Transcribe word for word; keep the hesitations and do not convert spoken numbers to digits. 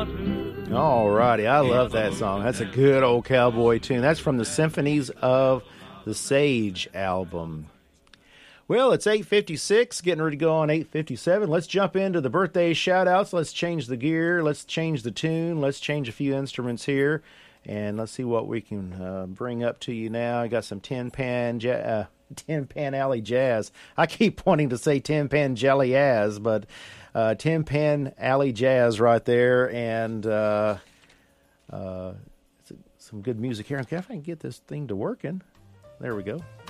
All righty, I love that song. That's a good old cowboy tune. That's from the Symphonies of the Sage album. Well, it's eight fifty-six, getting ready to go on eight fifty-seven. Let's jump into the birthday shout-outs. Let's change the gear. Let's change the tune. Let's change a few instruments here. And let's see what we can uh, bring up to you now. I got some Tin Pan ja- uh, Tin Pan Alley Jazz. I keep wanting to say Tin Pan Jelly Ass, but uh, Tin Pan Alley Jazz right there. And uh, uh, some good music here. Okay, if I can get this thing to working. There we go.